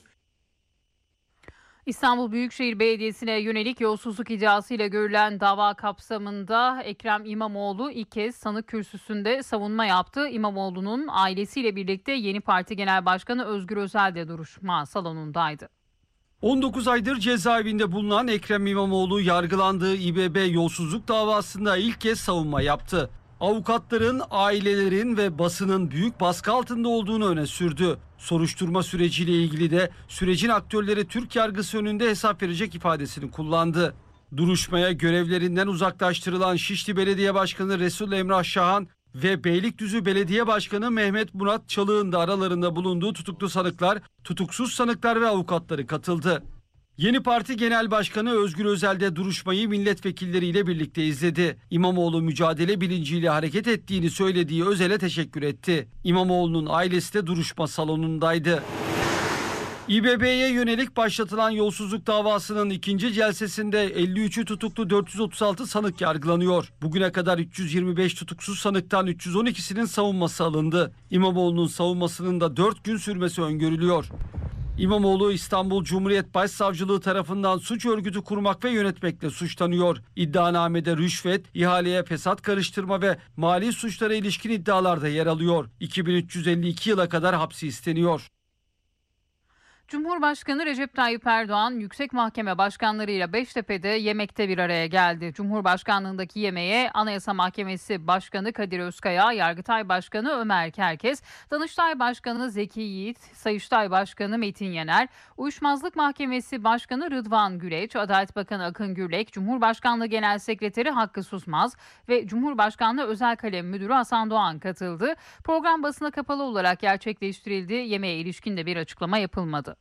İstanbul Büyükşehir Belediyesi'ne yönelik yolsuzluk iddiasıyla görülen dava kapsamında Ekrem İmamoğlu ilk kez sanık kürsüsünde savunma yaptı. İmamoğlu'nun ailesiyle birlikte Yeni Parti Genel Başkanı Özgür Özel de duruşma salonundaydı. on dokuz aydır cezaevinde bulunan Ekrem İmamoğlu yargılandığı İBB yolsuzluk davasında ilk kez savunma yaptı. Avukatların, ailelerin ve basının büyük baskı altında olduğunu öne sürdü. Soruşturma süreciyle ilgili de sürecin aktörleri Türk yargısı önünde hesap verecek ifadesini kullandı. Duruşmaya görevlerinden uzaklaştırılan Şişli Belediye Başkanı Resul Emrah Şahan ve Beylikdüzü Belediye Başkanı Mehmet Murat Çalık'ın da aralarında bulunduğu tutuklu sanıklar, tutuksuz sanıklar ve avukatları katıldı. Yeni Parti Genel Başkanı Özgür Özel de duruşmayı milletvekilleriyle birlikte izledi. İmamoğlu mücadele bilinciyle hareket ettiğini söylediği Özel'e teşekkür etti. İmamoğlu'nun ailesi de duruşma salonundaydı. İBB'ye yönelik başlatılan yolsuzluk davasının ikinci celsesinde elli üçü tutuklu dört yüz otuz altı sanık yargılanıyor. Bugüne kadar üç yüz yirmi beş tutuksuz sanıktan üç yüz on ikisinin savunması alındı. İmamoğlu'nun savunmasının da dört gün sürmesi öngörülüyor. İmamoğlu İstanbul Cumhuriyet Başsavcılığı tarafından suç örgütü kurmak ve yönetmekle suçlanıyor. İddianamede rüşvet, ihaleye fesat karıştırma ve mali suçlara ilişkin iddialarda yer alıyor. iki bin üç yüz elli iki yıla kadar hapsi isteniyor. Cumhurbaşkanı Recep Tayyip Erdoğan Yüksek Mahkeme başkanlarıyla Beştepe'de yemekte bir araya geldi. Cumhurbaşkanlığındaki yemeğe Anayasa Mahkemesi Başkanı Kadir Özkaya, Yargıtay Başkanı Ömer Kerkez, Danıştay Başkanı Zeki Yiğit, Sayıştay Başkanı Metin Yener, Uyuşmazlık Mahkemesi Başkanı Rıdvan Güleç, Adalet Bakanı Akın Gürlek, Cumhurbaşkanlığı Genel Sekreteri Hakkı Susmaz ve Cumhurbaşkanlığı Özel Kalem Müdürü Hasan Doğan katıldı. Program basına kapalı olarak gerçekleştirildi. Yemeğe ilişkin de bir açıklama yapılmadı.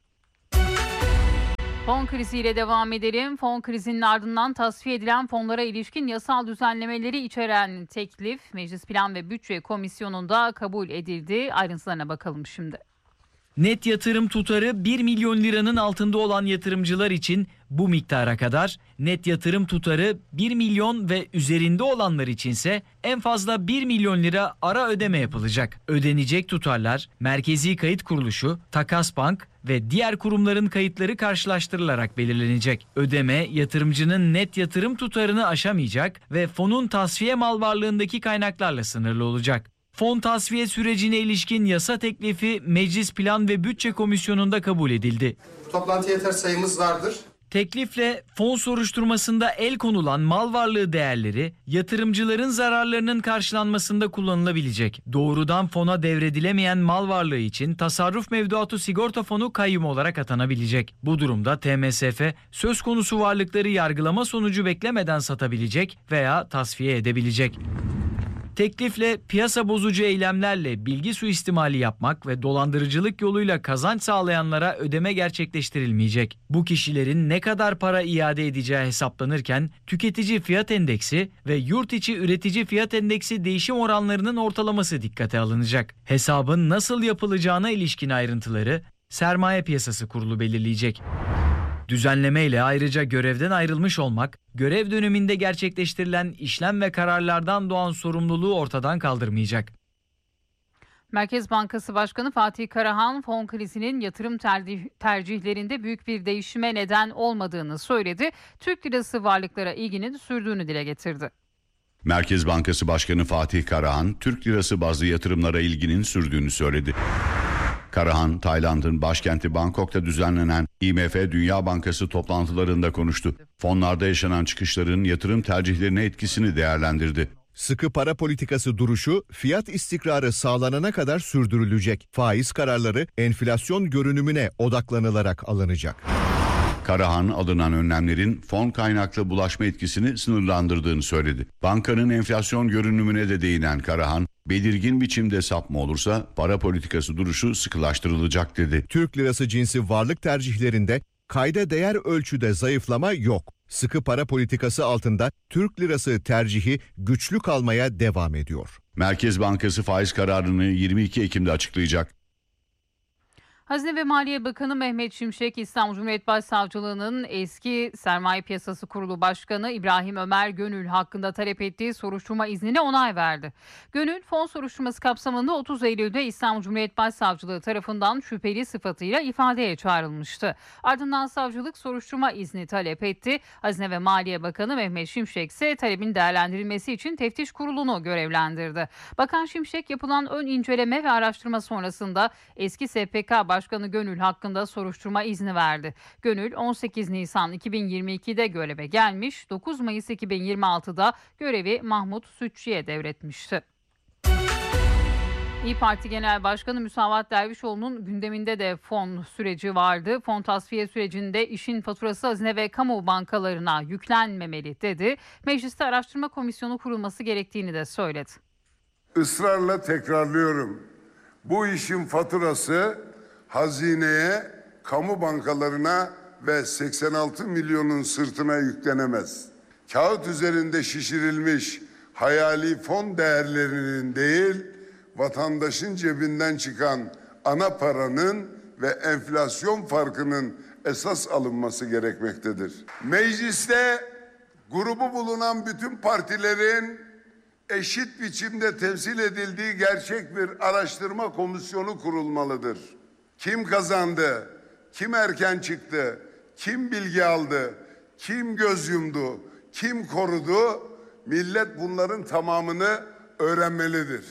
Fon kriziyle devam edelim. Fon krizinin ardından tasfiye edilen fonlara ilişkin yasal düzenlemeleri içeren teklif Meclis Plan ve Bütçe Komisyonu'nda kabul edildi. Ayrıntılarına bakalım şimdi. Net yatırım tutarı bir milyon liranın altında olan yatırımcılar için bu miktara kadar, net yatırım tutarı bir milyon ve üzerinde olanlar içinse en fazla bir milyon lira ara ödeme yapılacak. Ödenecek tutarlar Merkezi Kayıt Kuruluşu, Takas Bank ve diğer kurumların kayıtları karşılaştırılarak belirlenecek. Ödeme yatırımcının net yatırım tutarını aşamayacak ve fonun tasfiye mal varlığındaki kaynaklarla sınırlı olacak. Fon tasfiye sürecine ilişkin yasa teklifi Meclis Plan ve Bütçe Komisyonu'nda kabul edildi. Toplantı yeter sayımız vardır. Teklifle fon soruşturmasında el konulan mal varlığı değerleri yatırımcıların zararlarının karşılanmasında kullanılabilecek. Doğrudan fona devredilemeyen mal varlığı için tasarruf mevduatı sigorta fonu kayyum olarak atanabilecek. Bu durumda T M S F söz konusu varlıkları yargılama sonucu beklemeden satabilecek veya tasfiye edebilecek. Teklifle piyasa bozucu eylemlerle bilgi suistimali yapmak ve dolandırıcılık yoluyla kazanç sağlayanlara ödeme gerçekleştirilmeyecek. Bu kişilerin ne kadar para iade edeceği hesaplanırken tüketici fiyat endeksi ve yurt içi üretici fiyat endeksi değişim oranlarının ortalaması dikkate alınacak. Hesabın nasıl yapılacağına ilişkin ayrıntıları Sermaye Piyasası Kurulu belirleyecek. Düzenleme ile ayrıca görevden ayrılmış olmak, görev döneminde gerçekleştirilen işlem ve kararlardan doğan sorumluluğu ortadan kaldırmayacak. Merkez Bankası Başkanı Fatih Karahan, fon krizinin yatırım tercihlerinde büyük bir değişime neden olmadığını söyledi. Türk lirası varlıklara ilginin sürdüğünü dile getirdi. Merkez Bankası Başkanı Fatih Karahan, Türk lirası bazlı yatırımlara ilginin sürdüğünü söyledi. Karahan, Tayland'ın başkenti Bangkok'ta düzenlenen I M F Dünya Bankası toplantılarında konuştu. Fonlarda yaşanan çıkışların yatırım tercihlerine etkisini değerlendirdi. Sıkı para politikası duruşu fiyat istikrarı sağlanana kadar sürdürülecek. Faiz kararları enflasyon görünümüne odaklanılarak alınacak. Karahan alınan önlemlerin fon kaynaklı bulaşma etkisini sınırlandırdığını söyledi. Bankanın enflasyon görünümüne de değinen Karahan, belirgin biçimde sapma olursa para politikası duruşu sıkılaştırılacak dedi. Türk lirası cinsi varlık tercihlerinde kayda değer ölçüde zayıflama yok. Sıkı para politikası altında Türk lirası tercihi güçlü kalmaya devam ediyor. Merkez Bankası faiz kararını yirmi iki Ekim'de açıklayacak. Hazine ve Maliye Bakanı Mehmet Şimşek, İstanbul Cumhuriyet Başsavcılığı'nın eski Sermaye Piyasası Kurulu Başkanı İbrahim Ömer Gönül hakkında talep ettiği soruşturma iznine onay verdi. Gönül, fon soruşturması kapsamında otuz Eylül'de İstanbul Cumhuriyet Başsavcılığı tarafından şüpheli sıfatıyla ifadeye çağrılmıştı. Ardından savcılık soruşturma izni talep etti. Hazine ve Maliye Bakanı Mehmet Şimşek ise talebin değerlendirilmesi için teftiş kurulunu görevlendirdi. Bakan Şimşek, yapılan ön inceleme ve araştırma sonrasında eski S P K Başkanı Gönül hakkında soruşturma izni verdi. Gönül on sekiz Nisan iki bin yirmi ikide göreve gelmiş, dokuz Mayıs iki bin yirmi altıda görevi Mahmut Sütçü'ye devretmişti. İYİ Parti Genel Başkanı Müsavat Dervişoğlu'nun gündeminde de fon süreci vardı. Fon tasfiye sürecinde işin faturası hazine ve kamu bankalarına yüklenmemeli dedi. Mecliste araştırma komisyonu kurulması gerektiğini de söyledi. Israrla tekrarlıyorum. Bu işin faturası hazineye, kamu bankalarına ve seksen altı milyonun sırtına yüklenemez. Kağıt üzerinde şişirilmiş hayali fon değerlerinin değil, vatandaşın cebinden çıkan ana paranın ve enflasyon farkının esas alınması gerekmektedir. Mecliste grubu bulunan bütün partilerin eşit biçimde temsil edildiği gerçek bir araştırma komisyonu kurulmalıdır. Kim kazandı, kim erken çıktı, kim bilgi aldı, kim göz yumdu, kim korudu, millet bunların tamamını öğrenmelidir.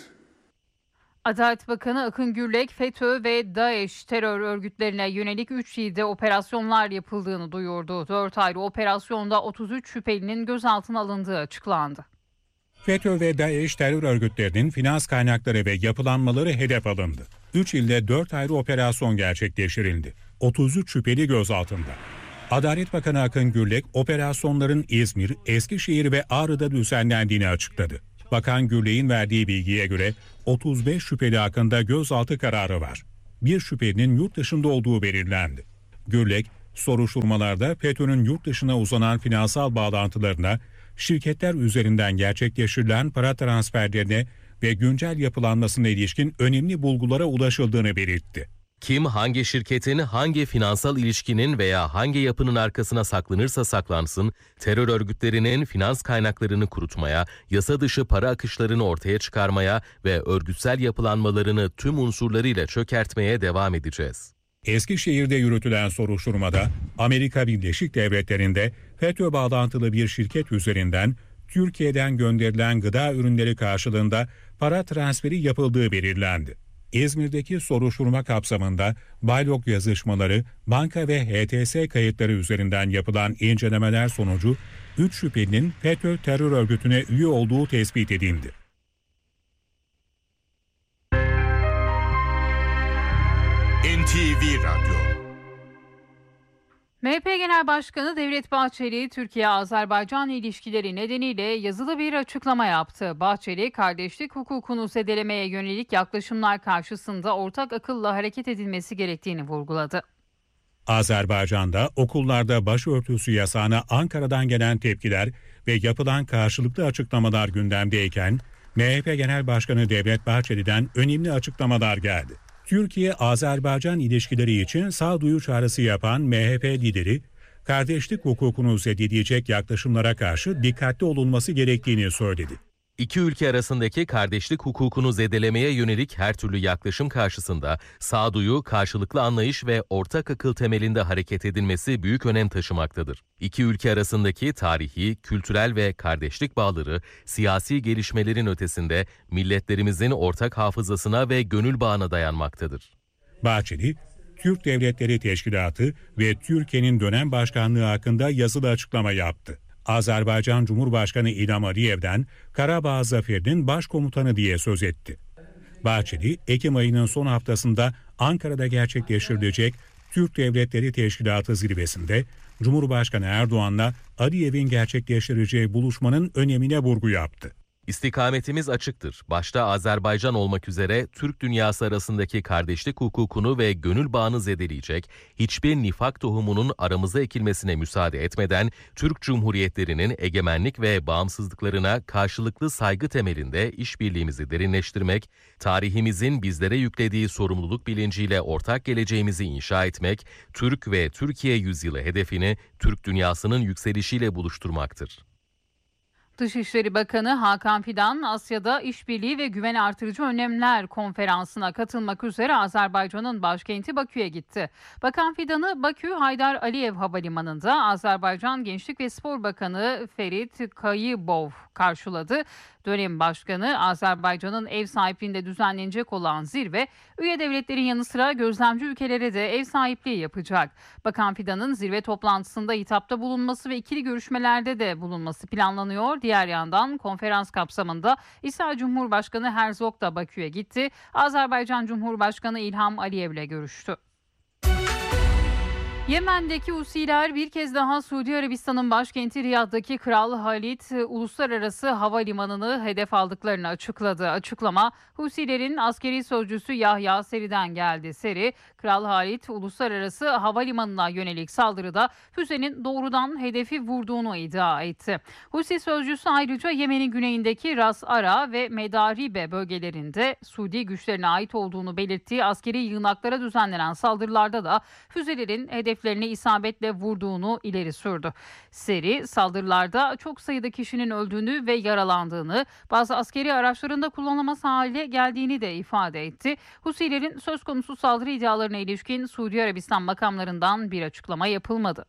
Adalet Bakanı Akın Gürlek, FETÖ ve DAEŞ terör örgütlerine yönelik üç ilde operasyonlar yapıldığını duyurdu. dört ayrı operasyonda otuz üç şüphelinin gözaltına alındığı açıklandı. FETÖ ve DAEŞ terör örgütlerinin finans kaynakları ve yapılanmaları hedef alındı. üç ilde dört ayrı operasyon gerçekleştirildi. otuz üç şüpheli gözaltında. Adalet Bakanı Akın Gürlek, operasyonların İzmir, Eskişehir ve Ağrı'da düzenlendiğini açıkladı. Bakan Gürlek'in verdiği bilgiye göre otuz beş şüpheli hakkında gözaltı kararı var. Bir şüphelinin yurt dışında olduğu belirlendi. Gürlek, soruşturmalarda FETÖ'nün yurt dışına uzanan finansal bağlantılarına, şirketler üzerinden gerçekleştirilen para transferlerine ve güncel yapılanmasına ilişkin önemli bulgulara ulaşıldığını belirtti. Kim hangi şirketin, hangi finansal ilişkinin veya hangi yapının arkasına saklanırsa saklansın, terör örgütlerinin finans kaynaklarını kurutmaya, yasa dışı para akışlarını ortaya çıkarmaya ve örgütsel yapılanmalarını tüm unsurlarıyla çökertmeye devam edeceğiz. Eskişehir'de yürütülen soruşturmada Amerika Birleşik Devletleri'nde FETÖ bağlantılı bir şirket üzerinden Türkiye'den gönderilen gıda ürünleri karşılığında para transferi yapıldığı belirlendi. İzmir'deki soruşturma kapsamında baylok yazışmaları, banka ve H T S kayıtları üzerinden yapılan incelemeler sonucu üç şüphelinin FETÖ terör örgütüne üye olduğu tespit edildi. N T V Radyo. M H P Genel Başkanı Devlet Bahçeli, Türkiye-Azerbaycan ilişkileri nedeniyle yazılı bir açıklama yaptı. Bahçeli, kardeşlik hukukunu zedelemeye yönelik yaklaşımlar karşısında ortak akılla hareket edilmesi gerektiğini vurguladı. Azerbaycan'da okullarda başörtüsü yasağına Ankara'dan gelen tepkiler ve yapılan karşılıklı açıklamalar gündemdeyken M H P Genel Başkanı Devlet Bahçeli'den önemli açıklamalar geldi. Türkiye-Azerbaycan ilişkileri için sağduyu çağrısı yapan M H P lideri, kardeşlik hukukunu zedeleyecek yaklaşımlara karşı dikkatli olunması gerektiğini söyledi. İki ülke arasındaki kardeşlik hukukunu zedelemeye yönelik her türlü yaklaşım karşısında sağduyu, karşılıklı anlayış ve ortak akıl temelinde hareket edilmesi büyük önem taşımaktadır. İki ülke arasındaki tarihi, kültürel ve kardeşlik bağları siyasi gelişmelerin ötesinde milletlerimizin ortak hafızasına ve gönül bağına dayanmaktadır. Bahçeli, Türk Devletleri Teşkilatı ve Türkiye'nin dönem başkanlığı hakkında yazılı açıklama yaptı. Azerbaycan Cumhurbaşkanı İlham Aliyev'den Karabağ Zaferi'nin başkomutanı diye söz etti. Bahçeli, Ekim ayının son haftasında Ankara'da gerçekleştirilecek Türk Devletleri Teşkilatı zirvesinde Cumhurbaşkanı Erdoğan'la Aliyev'in gerçekleştireceği buluşmanın önemine vurgu yaptı. İstikametimiz açıktır. Başta Azerbaycan olmak üzere Türk dünyası arasındaki kardeşlik hukukunu ve gönül bağını zedeleyecek hiçbir nifak tohumunun aramıza ekilmesine müsaade etmeden Türk Cumhuriyetlerinin egemenlik ve bağımsızlıklarına karşılıklı saygı temelinde işbirliğimizi derinleştirmek, tarihimizin bizlere yüklediği sorumluluk bilinciyle ortak geleceğimizi inşa etmek, Türk ve Türkiye yüzyılı hedefini Türk dünyasının yükselişiyle buluşturmaktır. Dışişleri Bakanı Hakan Fidan, Asya'da işbirliği ve güven artırıcı önlemler konferansına katılmak üzere Azerbaycan'ın başkenti Bakü'ye gitti. Bakan Fidan'ı Bakü Haydar Aliyev Havalimanı'nda Azerbaycan Gençlik ve Spor Bakanı Ferit Kayıbov karşıladı. Dönem Başkanı, Azerbaycan'ın ev sahipliğinde düzenlenecek olan zirve, üye devletlerin yanı sıra gözlemci ülkelere de ev sahipliği yapacak. Bakan Fidan'ın zirve toplantısında hitapta bulunması ve ikili görüşmelerde de bulunması planlanıyor. Diğer yandan konferans kapsamında İsrail Cumhurbaşkanı Herzog da Bakü'ye gitti. Azerbaycan Cumhurbaşkanı İlham Aliyev ile görüştü. Yemen'deki Husiler bir kez daha Suudi Arabistan'ın başkenti Riyad'daki Kral Halid Uluslararası Havalimanı'nı hedef aldıklarını açıkladı. Açıklama Husilerin askeri sözcüsü Yahya Seri'den geldi. Seri, Kral Halid Uluslararası Havalimanı'na yönelik saldırıda füzenin doğrudan hedefi vurduğunu iddia etti. Husi sözcüsü ayrıca Yemen'in güneyindeki Ras Ara ve Medaribe bölgelerinde Suudi güçlerine ait olduğunu belirttiği askeri yığınaklara düzenlenen saldırılarda da füzelerin hedefi hedeflerini isabetle vurduğunu ileri sürdü. Seri, saldırılarda çok sayıda kişinin öldüğünü ve yaralandığını, bazı askeri araçların da kullanılamaz hale geldiğini de ifade etti. Husilerin söz konusu saldırı iddialarına ilişkin Suudi Arabistan makamlarından bir açıklama yapılmadı.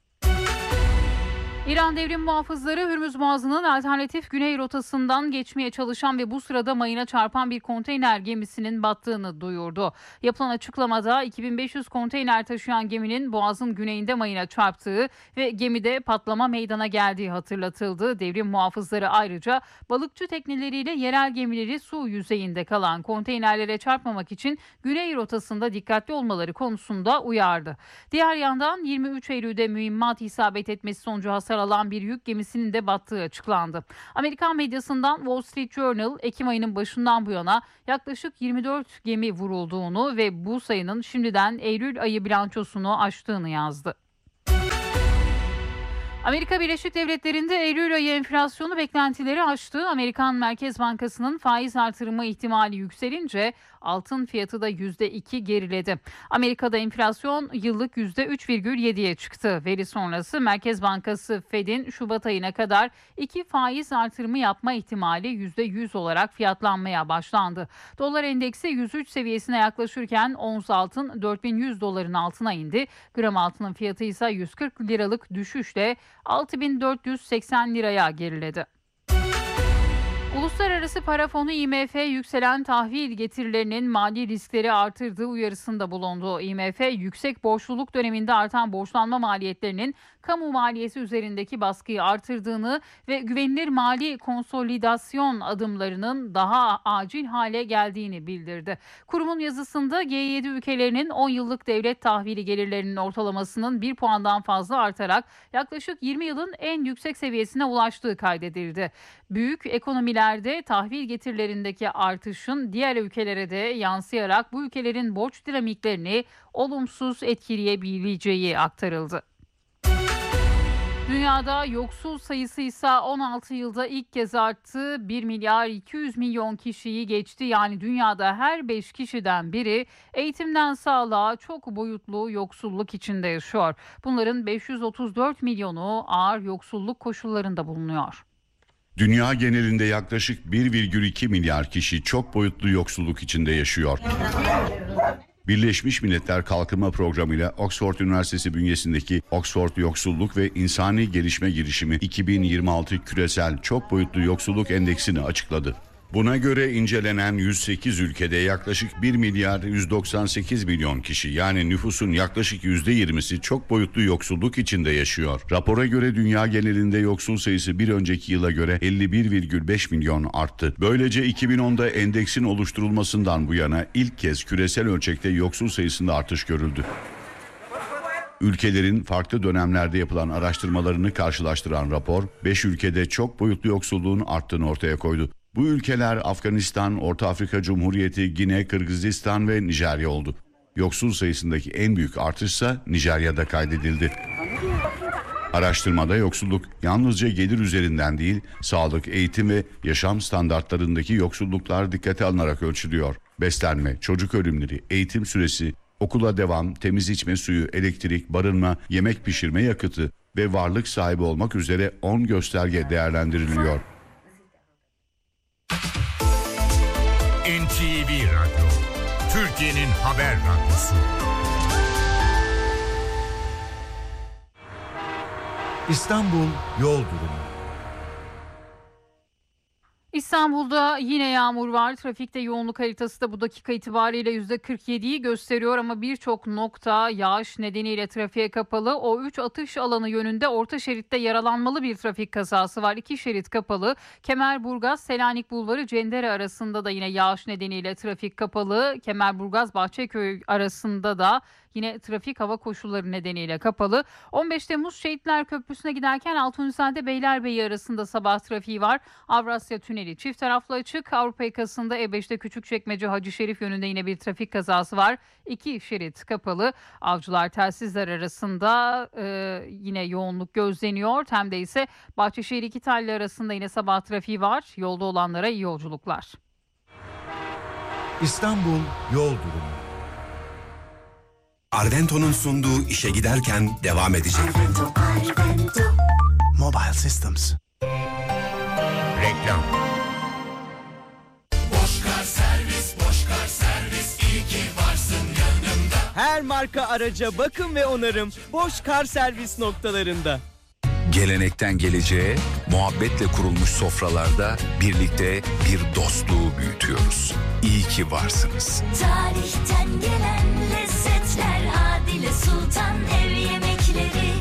İran devrim muhafızları Hürmüz Boğazı'nın alternatif güney rotasından geçmeye çalışan ve bu sırada mayına çarpan bir konteyner gemisinin battığını duyurdu. Yapılan açıklamada iki bin beş yüz konteyner taşıyan geminin Boğaz'ın güneyinde mayına çarptığı ve gemide patlama meydana geldiği hatırlatıldı. Devrim muhafızları ayrıca balıkçı tekneleriyle yerel gemileri su yüzeyinde kalan konteynerlere çarpmamak için güney rotasında dikkatli olmaları konusunda uyardı. Diğer yandan yirmi üç Eylül'de mühimmat isabet etmesi sonucu hasar alan bir yük gemisinin de battığı açıklandı. Amerikan medyasından Wall Street Journal, Ekim ayının başından bu yana yaklaşık yirmi dört gemi vurulduğunu ve bu sayının şimdiden Eylül ayı bilançosunu aştığını yazdı. Amerika Birleşik Devletleri'nde Eylül ayı enflasyonu beklentileri aştı. Amerikan Merkez Bankası'nın faiz artırımı ihtimali yükselince altın fiyatı da yüzde iki geriledi. Amerika'da enflasyon yıllık yüzde üç virgül yediye çıktı. Veri sonrası Merkez Bankası Fed'in Şubat ayına kadar iki faiz artırımı yapma ihtimali yüzde yüz olarak fiyatlanmaya başlandı. Dolar endeksi yüz üç seviyesine yaklaşırken ons altın dört bin yüz doların altına indi. Gram altının fiyatı ise yüz kırk liralık düşüşle altı bin dört yüz seksen liraya geriledi. Uluslararası Para Fonu I M F yükselen tahvil getirilerinin mali riskleri artırdığı uyarısında bulundu. I M F yüksek borçluluk döneminde artan borçlanma maliyetlerinin kamu maliyeti üzerindeki baskıyı artırdığını ve güvenilir mali konsolidasyon adımlarının daha acil hale geldiğini bildirdi. Kurumun yazısında G yedi ülkelerinin on yıllık devlet tahvili gelirlerinin ortalamasının bir puandan fazla artarak yaklaşık yirmi yılın en yüksek seviyesine ulaştığı kaydedildi. Büyük ekonomilerde tahvil getirilerindeki artışın diğer ülkelere de yansıyarak bu ülkelerin borç dinamiklerini olumsuz etkileyebileceği aktarıldı. Dünyada yoksul sayısı ise on altı yılda ilk kez arttı. bir milyar iki yüz milyon kişiyi geçti. Yani dünyada her beş kişiden biri eğitimden sağlığa çok boyutlu yoksulluk içinde yaşıyor. Bunların beş yüz otuz dört milyonu ağır yoksulluk koşullarında bulunuyor. Dünya genelinde yaklaşık bir virgül iki milyar kişi çok boyutlu yoksulluk içinde yaşıyor. Birleşmiş Milletler Kalkınma Programı ile Oxford Üniversitesi bünyesindeki Oxford Yoksulluk ve İnsani Gelişme Girişimi iki bin yirmi altı Küresel Çok Boyutlu Yoksulluk Endeksini açıkladı. Buna göre incelenen yüz sekiz ülkede yaklaşık bir milyar yüz doksan sekiz milyon kişi, yani nüfusun yaklaşık yüzde yirmisi çok boyutlu yoksulluk içinde yaşıyor. Rapora göre dünya genelinde yoksul sayısı bir önceki yıla göre elli bir virgül beş milyon arttı. Böylece iki bin onda endeksin oluşturulmasından bu yana ilk kez küresel ölçekte yoksul sayısında artış görüldü. Ülkelerin farklı dönemlerde yapılan araştırmalarını karşılaştıran rapor, beş ülkede çok boyutlu yoksulluğun arttığını ortaya koydu. Bu ülkeler Afganistan, Orta Afrika Cumhuriyeti, Gine, Kırgızistan ve Nijerya oldu. Yoksul sayısındaki en büyük artışsa Nijerya'da kaydedildi. Araştırmada yoksulluk yalnızca gelir üzerinden değil, sağlık, eğitim ve yaşam standartlarındaki yoksulluklar dikkate alınarak ölçülüyor. Beslenme, çocuk ölümleri, eğitim süresi, okula devam, temiz içme suyu, elektrik, barınma, yemek pişirme yakıtı ve varlık sahibi olmak üzere on gösterge değerlendiriliyor. N T V Radyo, Türkiye'nin haber radyosu. İstanbul yol durumu. İstanbul'da yine yağmur var. Trafikte yoğunluk haritası da bu dakika itibariyle yüzde kırk yediyi gösteriyor ama birçok nokta yağış nedeniyle trafiğe kapalı. O üç atış alanı yönünde orta şeritte yaralanmalı bir trafik kazası var. İki şerit kapalı. Kemerburgaz, Selanik Bulvarı, Cendere arasında da yine yağış nedeniyle trafik kapalı. Kemerburgaz, Bahçeköy arasında da yine trafik hava koşulları nedeniyle kapalı. on beş Temmuz Şehitler Köprüsü'ne giderken Altunizade Beylerbeyi arasında sabah trafiği var. Avrasya Tüneli çift taraflı açık. Avrupa yakasında E beşte Küçükçekmece Hacı Şerif yönünde yine bir trafik kazası var. İki şerit kapalı. Avcılar Telsizler arasında e, yine yoğunluk gözleniyor. Tem'de ise Bahçeşehir İkitalli arasında yine sabah trafiği var. Yolda olanlara iyi yolculuklar. İstanbul yol durumu. Ardento'nun sunduğu işe giderken devam edecek. Arvento, Arvento. Mobile Systems. Reklam. Boşkar servis, Boşkar servis, iyi ki varsın yanımda. Her marka araca bakım ve onarım Boşkar servis noktalarında. Gelenekten geleceğe, muhabbetle kurulmuş sofralarda birlikte bir dostluğu büyütüyoruz. İyi ki varsınız. Tarihten gelen lezzetler, Adile Sultan ev yemekleri.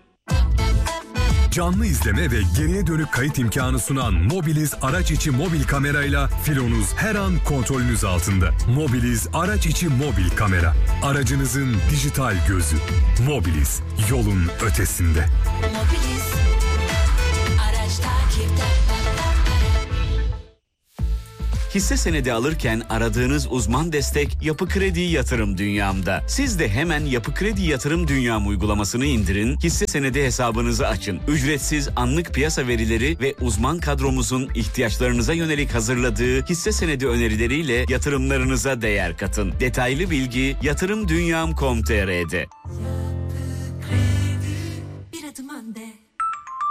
Canlı izleme ve geriye dönük kayıt imkanı sunan Mobiliz araç içi mobil kamerayla filonuz her an kontrolünüz altında. Mobiliz araç içi mobil kamera. Aracınızın dijital gözü. Mobiliz, yolun ötesinde. Mobiliz, araç takipte. Hisse senedi alırken aradığınız uzman destek Yapı Kredi Yatırım Dünyam'da. Siz de hemen Yapı Kredi Yatırım Dünyam uygulamasını indirin, hisse senedi hesabınızı açın. Ücretsiz anlık piyasa verileri ve uzman kadromuzun ihtiyaçlarınıza yönelik hazırladığı hisse senedi önerileriyle yatırımlarınıza değer katın. Detaylı bilgi yatırım dünyam nokta com nokta tr''de. Bir adım önde.